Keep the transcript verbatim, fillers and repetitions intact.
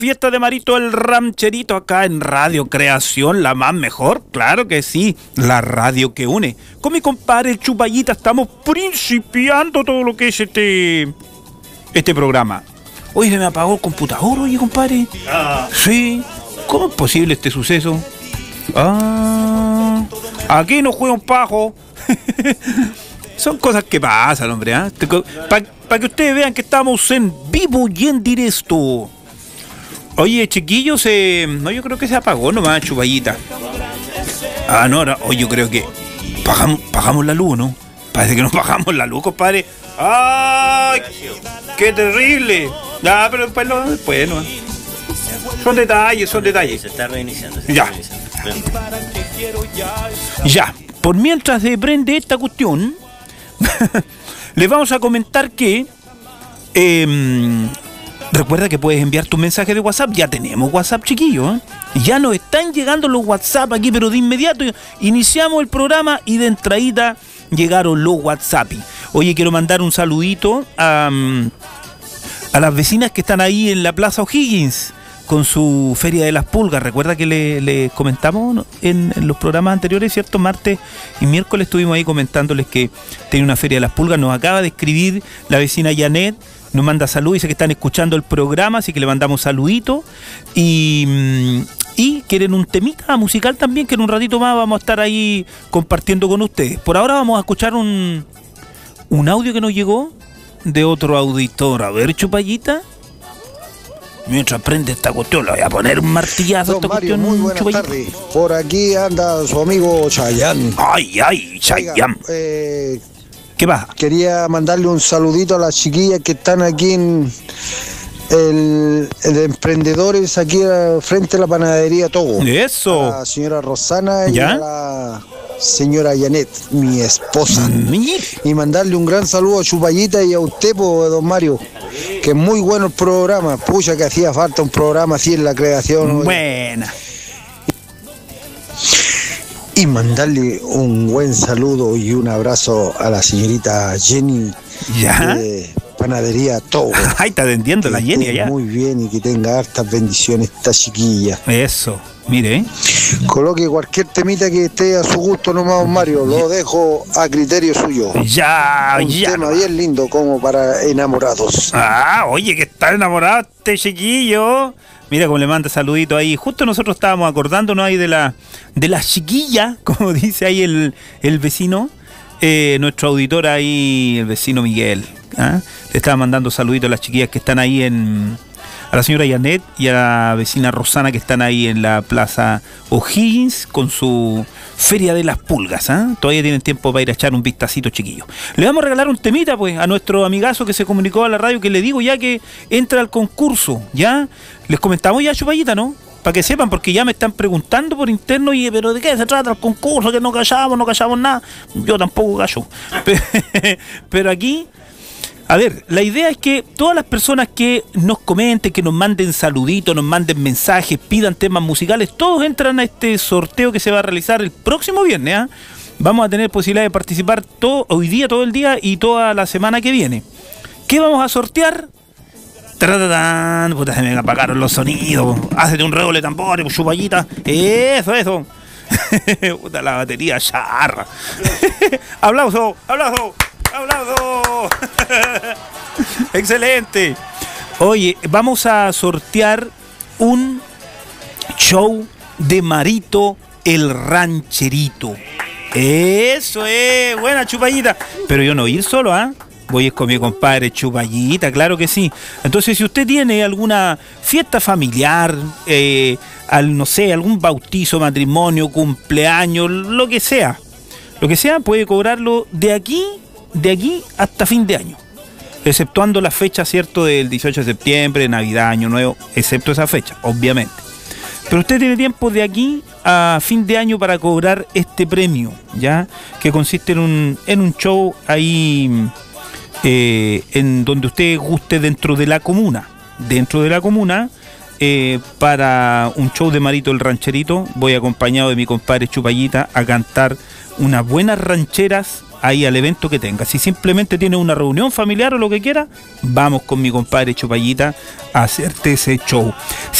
Fiesta de Marito el Rancherito acá en Radio Creación, la más mejor, claro que sí, la radio que une. Con mi compadre el Chupayita estamos principiando todo lo que es este este programa. Oye, se me apagó el computador, oye, compadre. Ah. Sí, ¿cómo es posible este suceso? Ah, aquí no juega un pajo. Son cosas que pasan, hombre, ¿eh? Para pa que ustedes vean que estamos en vivo y en directo. Oye, chiquillos, eh, no, yo creo que se apagó nomás, Chupayita. Ah, no, ahora, oye, yo creo que pagamos, pagamos la luz, ¿no? Parece que nos pagamos la luz, compadre. ¡Ay! ¡Qué terrible! Ah, pero después, no, después no. Son detalles, son detalles. Se está reiniciando. Se ya. Está reiniciando. Ya, por mientras se prende esta cuestión, les vamos a comentar que... Eh, recuerda que puedes enviar tu mensaje de WhatsApp. Ya tenemos WhatsApp, chiquillos, ¿eh? Ya nos están llegando los WhatsApp aquí, pero de inmediato iniciamos el programa y de entradita llegaron los WhatsApp. Oye, quiero mandar un saludito a, a las vecinas que están ahí en la Plaza O'Higgins con su Feria de las Pulgas. Recuerda que les le comentamos en, en los programas anteriores, ¿cierto? Martes y miércoles estuvimos ahí comentándoles que tiene una Feria de las Pulgas. Nos acaba de escribir la vecina Janet. Nos manda saludos, dice que están escuchando el programa, así que le mandamos saluditos. Y, y quieren un temita musical también, que en un ratito más vamos a estar ahí compartiendo con ustedes. Por ahora vamos a escuchar un, un audio que nos llegó de otro auditor. A ver, Chupayita. Mientras prende esta cuestión, le voy a poner un martillazo a esta Mario, cuestión. muy buenas Chupayita. tardes. Por aquí anda su amigo Chayán. Ay, ay, Chayán. Eh, ¿Qué pasa? Quería mandarle un saludito a las chiquillas que están aquí en el, el de emprendedores aquí frente a la panadería Togo. Eso. A la señora Rosana y ¿Ya? a la señora Janet, mi esposa. Mira. Y mandarle un gran saludo a Chupayita y a usted, po, don Mario, que es muy bueno el programa. Pucha, que hacía falta un programa así en la creación. Buena. Y mandarle un buen saludo y un abrazo a la señorita Jenny ¿Ya? de Panadería Togo. Ay, está atendiendo la Jenny allá. Muy bien y que tenga hartas bendiciones esta chiquilla. Eso, mire, ¿eh? Coloque cualquier temita que esté a su gusto nomás, don Mario. Lo dejo a criterio suyo. Ya, Un ya. tema bien lindo como para enamorados. Ah, oye, que está enamorado este chiquillo. Mira cómo le manda saludito ahí. Justo nosotros estábamos acordándonos ahí de la de la chiquilla, como dice ahí el, el vecino, eh, nuestro auditor ahí, el vecino Miguel. ¿Ah? Le estaba mandando saluditos a las chiquillas que están ahí en... A la señora Janet y a la vecina Rosana que están ahí en la Plaza O'Higgins con su Feria de las Pulgas. ¿eh? Todavía tienen tiempo para ir a echar un vistacito, chiquillo. Le vamos a regalar un temita pues a nuestro amigazo que se comunicó a la radio, que le digo ya que entra al concurso. ¿Ya? Les comentamos ya, Chupayita, ¿no? Para que sepan, porque ya me están preguntando por interno, y pero ¿de qué se trata el concurso? Que no callamos, no callamos nada. Yo tampoco callo. Pero aquí... A ver, la idea es que todas las personas que nos comenten, que nos manden saluditos, nos manden mensajes, pidan temas musicales, todos entran a este sorteo que se va a realizar el próximo viernes. ¿eh? Vamos a tener posibilidad de participar todo, hoy día, todo el día y toda la semana que viene. ¿Qué vamos a sortear? ¡Taratán! Puta, se me apagaron los sonidos. Hácete un redoble de tambores, pues, Chupayita. Eso, eso. Puta, la batería charra. ¡Aplauso! ¡Aplauso! ¡Aplauso! Excelente. Oye, vamos a sortear un show de Marito el Rancherito. Eso es, buena, Chupayita. Pero yo no voy a ir solo, ¿ah? ¿eh? Voy a ir con mi compadre Chupayita, claro que sí. Entonces, si usted tiene alguna fiesta familiar, eh, al, no sé, algún bautizo, matrimonio, cumpleaños, lo que sea, lo que sea, puede cobrarlo de aquí de aquí hasta fin de año, exceptuando la fecha, cierto, del dieciocho de septiembre, Navidad, Año Nuevo, excepto esa fecha, obviamente. Pero usted tiene tiempo de aquí a fin de año para cobrar este premio, ya, que consiste en un en un show ahí eh, en donde usted guste dentro de la comuna, dentro de la comuna. Eh, para un show de Marito el Rancherito, voy acompañado de mi compadre Chupayita a cantar unas buenas rancheras ahí al evento que tenga. Si simplemente tiene una reunión familiar o lo que quiera, vamos con mi compadre Chupallita a hacerte ese show.